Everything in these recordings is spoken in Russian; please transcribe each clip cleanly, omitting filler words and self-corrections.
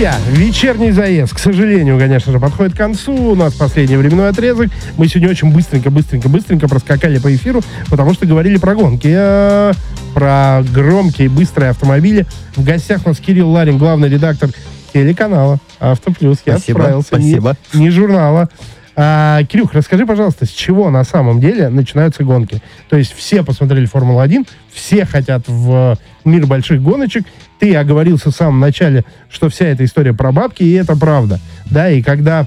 Друзья, вечерний заезд, к сожалению, конечно же, подходит к концу. У нас последний временной отрезок. Мы сегодня очень быстренько проскакали по эфиру, потому что говорили про гонки, про громкие, быстрые автомобили. В гостях у нас Кирилл Ларин, главный редактор телеканала «Автоплюс». Я справился. Спасибо. Не журнала. Кирюх, расскажи, пожалуйста, с чего на самом деле начинаются гонки? То есть все посмотрели «Формулу-1», все хотят в мир больших гоночек. Ты оговорился в самом начале, что вся эта история про бабки, и это правда. Да, и когда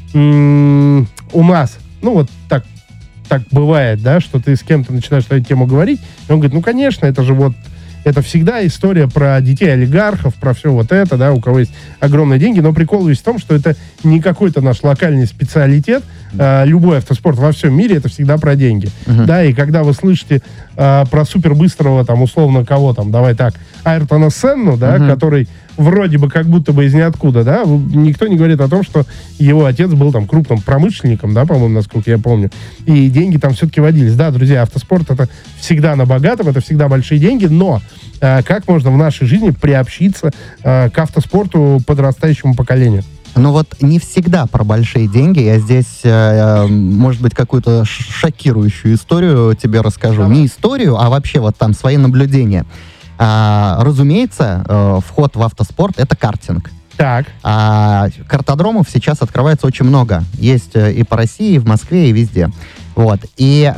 у нас, ну вот так бывает, да, что ты с кем-то начинаешь эту тему говорить, и он говорит, ну, конечно, это же вот, это всегда история про детей олигархов, про все вот это, да, у кого есть огромные деньги, но прикол весь в том, что это не какой-то наш локальный специалитет, любой автоспорт во всем мире, это всегда про деньги, да, и когда вы слышите про супербыстрого, там, условно, кого там, давай так, Айртона Сенну, да, который вроде бы как будто бы из ниоткуда, да, никто не говорит о том, что его отец был там крупным промышленником, да, по-моему, насколько я помню, и деньги там все-таки водились. Да, друзья, автоспорт — это всегда на богатом, это всегда большие деньги, но как можно в нашей жизни приобщиться к автоспорту подрастающему поколению? Ну вот не всегда про большие деньги. Я здесь, может быть, какую-то шокирующую историю тебе расскажу. Не историю, а вообще вот там свои наблюдения. Разумеется, вход в автоспорт — это картинг. Так. Картодромов сейчас открывается очень много. Есть и по России, и в Москве, и везде. Вот. И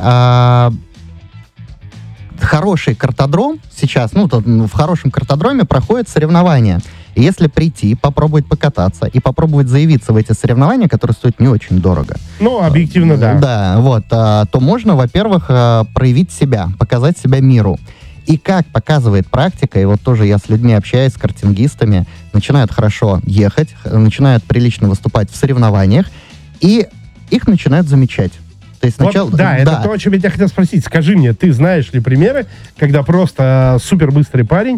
хороший картодром сейчас, ну, в хорошем картодроме проходят соревнования. И если прийти, попробовать покататься и попробовать заявиться в эти соревнования, которые стоят не очень дорого. Ну, объективно, да. Да, вот. То можно, во-первых, проявить себя, показать себя миру. И как показывает практика, и вот тоже я с людьми общаюсь, с картингистами, начинают хорошо ехать, начинают прилично выступать в соревнованиях, и их начинают замечать. То есть сначала, вот, да, это то, о чем я тебя хотел спросить. Скажи мне, ты знаешь ли примеры, когда просто супербыстрый парень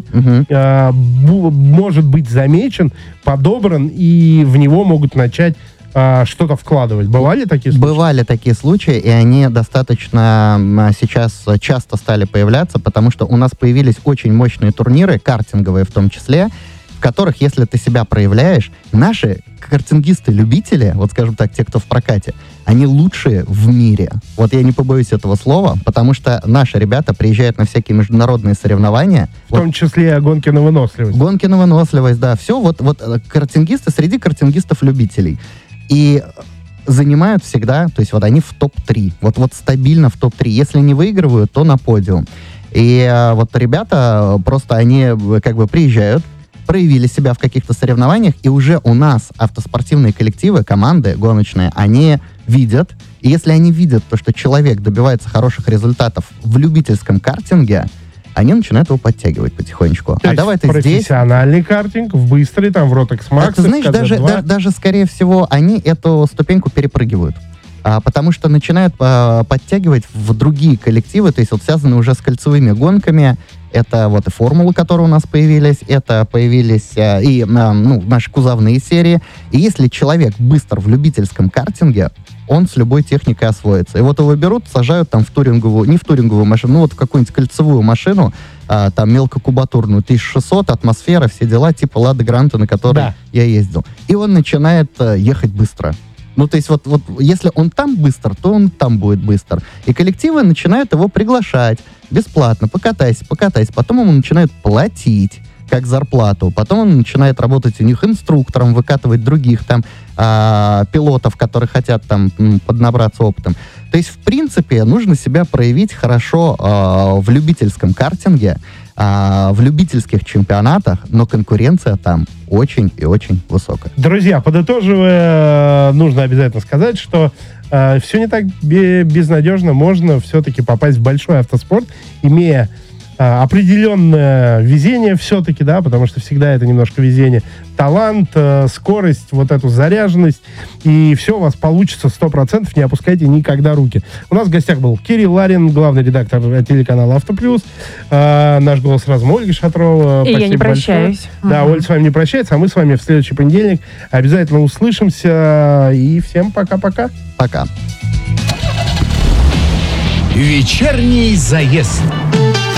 может быть замечен, подобран, и в него могут начать что-то вкладывать? Бывали такие случаи? Бывали такие случаи, и они достаточно сейчас часто стали появляться, потому что у нас появились очень мощные турниры, картинговые в том числе, в которых, если ты себя проявляешь, наши картингисты-любители, вот скажем так, те, кто в прокате, они лучшие в мире. Вот я не побоюсь этого слова, потому что наши ребята приезжают на всякие международные соревнования. В том числе гонки на выносливость. Гонки на выносливость, да. Все, вот картингисты среди картингистов-любителей. И занимают всегда, то есть вот они в топ-3, вот стабильно в топ-3. Если не выигрывают, то на подиум. И вот ребята просто, они как бы приезжают, проявили себя в каких-то соревнованиях, и уже у нас автоспортивные коллективы, команды гоночные, они видят, и если они видят то, что человек добивается хороших результатов в любительском картинге, они начинают его подтягивать потихонечку. То есть профессиональный картинг, в быстрый, там, в Rotax Max. Ты знаешь, даже, скорее всего, они эту ступеньку перепрыгивают. Потому что начинают подтягивать в другие коллективы, то есть вот связаны уже с кольцевыми гонками. Это вот и формулы, которые у нас появились, это появились и наши кузовные серии. И если человек быстр в любительском картинге, он с любой техникой освоится. И вот его берут, сажают там не в туринговую машину, ну вот в какую-нибудь кольцевую машину, там мелкокубатурную, 1600, атмосфера, все дела, типа Лада Гранта, на которой я ездил. И он начинает ехать быстро. Ну, то есть вот если он там быстр, то он там будет быстр. И коллективы начинают его приглашать бесплатно, покатайся. Потом ему начинают платить как зарплату. Потом он начинает работать у них инструктором, выкатывать других там пилотов, которые хотят там поднабраться опытом. То есть, в принципе, нужно себя проявить хорошо в любительском картинге, в любительских чемпионатах, но конкуренция там очень и очень высокая. Друзья, подытоживая, нужно обязательно сказать, что все не так безнадежно. Можно все-таки попасть в большой автоспорт, имея определенное везение все-таки, да, потому что всегда это немножко везение, талант, скорость, вот эту заряженность, и все у вас получится 100%, не опускайте никогда руки. У нас в гостях был Кирилл Ларин, главный редактор телеканала «Автоплюс», наш голос разум Ольга Шатрова. И я не прощаюсь. Да, Оля с вами не прощается, а мы с вами в следующий понедельник обязательно услышимся, и всем пока-пока. Пока. Вечерний заезд.